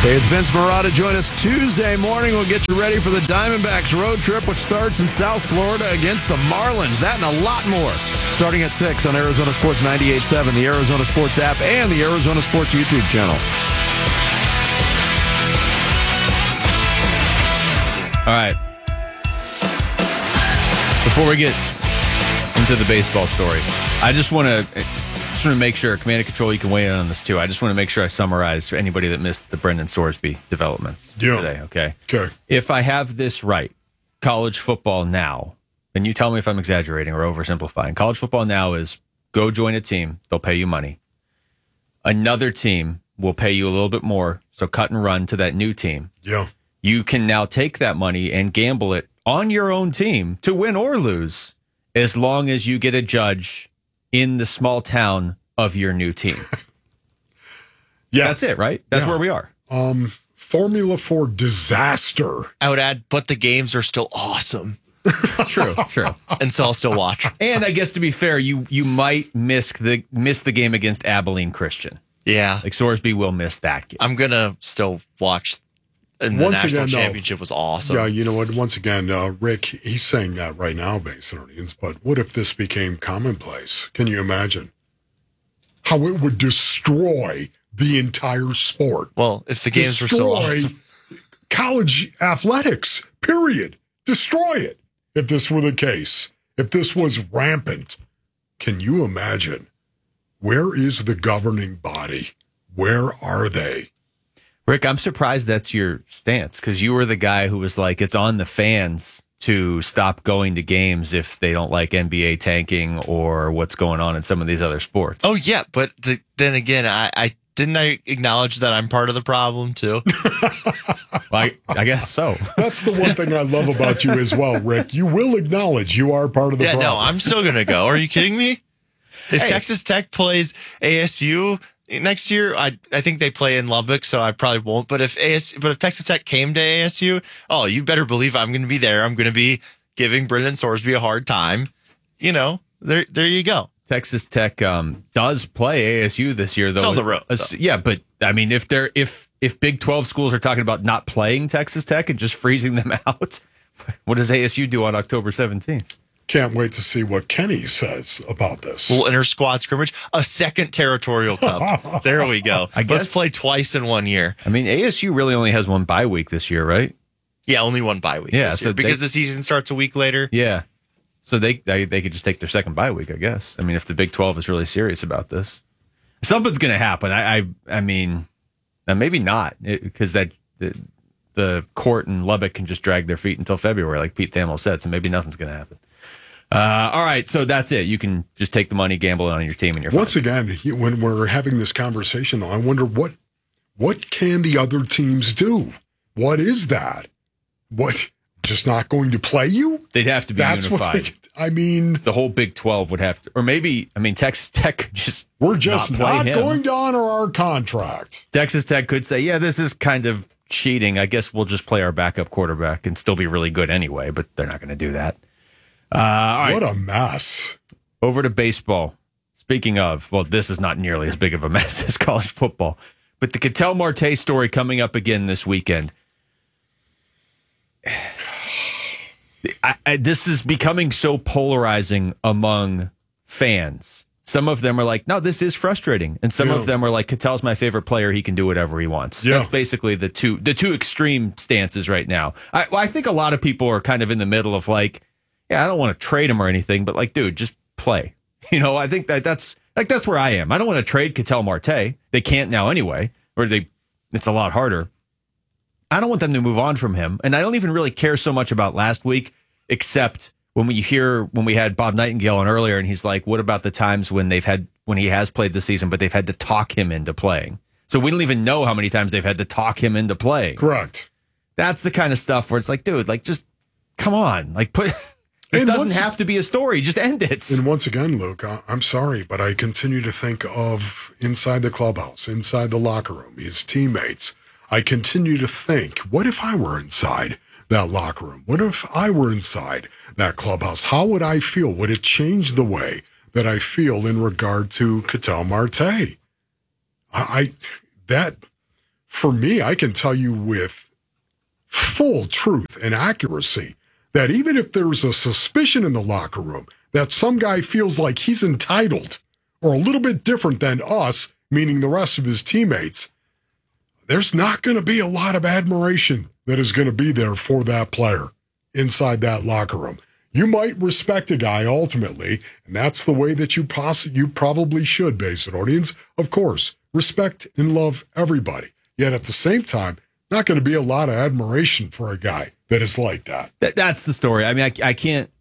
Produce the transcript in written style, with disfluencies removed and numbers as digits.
Hey, it's Vince Marotta. Join us Tuesday morning. We'll get you ready for the Diamondbacks road trip, which starts in South Florida against the Marlins. That and a lot more. Starting at 6 on Arizona Sports 98.7, the Arizona Sports app, and the Arizona Sports YouTube channel. All right. Before we get into the baseball story, I just want to make sure, Command and Control, you can weigh in on this too. I just want to make sure I summarize for anybody that missed the Brendan Sorsby developments today, okay? Okay. If I have this right, college football now, and you tell me if I'm exaggerating or oversimplifying, college football now is go join a team, they'll pay you money. Another team will pay you a little bit more, so cut and run to that new team. Yeah. You can now take that money and gamble it on your own team to win or lose, as long as you get a judge in the small town of your new team. Yeah. That's it, right? That's where we are. Formula for disaster. I would add, but the games are still awesome. True. And so I'll still watch. And I guess to be fair, you might miss the game against Abilene Christian. Yeah. Like Sorsby will miss that game. I'm going to still watch. And the national championship was awesome. Yeah, you know what? Once again, Rick, he's saying that right now based on audience, but what if this became commonplace? Can you imagine how it would destroy the entire sport? Well, if the games were so awesome. College athletics, period. Destroy it if this were the case. If this was rampant. Can you imagine? Where is the governing body? Where are they? Rick, I'm surprised that's your stance, because you were the guy who was like, it's on the fans to stop going to games if they don't like NBA tanking or what's going on in some of these other sports. Oh, yeah. But then again, I acknowledge that I'm part of the problem, too. Well, I guess so. That's the one thing I love about you as well, Rick. You will acknowledge you are part of the problem. Yeah, no, I'm still going to go. Are you kidding me? If Texas Tech plays ASU next year, I think they play in Lubbock, so I probably won't. But if Texas Tech came to ASU, oh, you better believe I'm going to be there. I'm going to be giving Brendan Sorsby a hard time. You know, there you go. Texas Tech does play ASU this year, though. It's on the road. Yeah, but I mean, if Big 12 schools are talking about not playing Texas Tech and just freezing them out, what does ASU do on October 17th? Can't wait to see what Kenny says about this. We'll enter squad scrimmage, a second territorial cup. There we go. Let's play twice in 1 year. I mean, ASU really only has one bye week this year, right? Yeah, only one bye week. Yeah, this year, because the season starts a week later. Yeah, so they could just take their second bye week, I guess. I mean, if the Big 12 is really serious about this, something's going to happen. I mean, maybe not, because the court in Lubbock can just drag their feet until February, like Pete Thamel said. So maybe nothing's going to happen. All right, so that's it. You can just take the money, gamble it on your team, and you're fine. Once again, when we're having this conversation, though, I wonder what can the other teams do? What is that? What, just not going to play you? They'd have to be unified. The whole Big 12 would have to, or maybe, Texas Tech could just we're just not going to honor our contract. Texas Tech could say, yeah, this is kind of cheating. I guess we'll just play our backup quarterback and still be really good anyway, but they're not going to do that. All right. What a mess. Over to baseball. Speaking of, well, this is not nearly as big of a mess as college football, but the Ketel Marte story coming up again this weekend. This is becoming so polarizing among fans. Some of them are like, no, this is frustrating. And some of them are like, Ketel's my favorite player. He can do whatever he wants. Yeah. That's basically the two extreme stances right now. I think a lot of people are kind of in the middle of like, yeah, I don't want to trade him or anything, but like, dude, just play. You know, I think that's where I am. I don't want to trade Ketel Marte. They can't now anyway, it's a lot harder. I don't want them to move on from him. And I don't even really care so much about last week, except when we had Bob Nightingale on earlier, and he's like, what about the times when he has played the season, but they've had to talk him into playing? So we don't even know how many times they've had to talk him into playing. Correct. That's the kind of stuff where it's like, dude, like, just come on, like it doesn't have to be a story. Just end it. And once again, Luke, I'm sorry, but I continue to think of inside the clubhouse, inside the locker room, his teammates. I continue to think, what if I were inside that locker room? What if I were inside that clubhouse? How would I feel? Would it change the way that I feel in regard to Ketel Marte? for me, I can tell you with full truth and accuracy that even if there's a suspicion in the locker room that some guy feels like he's entitled or a little bit different than us, meaning the rest of his teammates, there's not going to be a lot of admiration that is going to be there for that player inside that locker room. You might respect a guy ultimately, and that's the way that you probably should, Basedonians. Of course, respect and love everybody. Yet at the same time, not going to be a lot of admiration for a guy that is like that. That's the story. I mean, I can't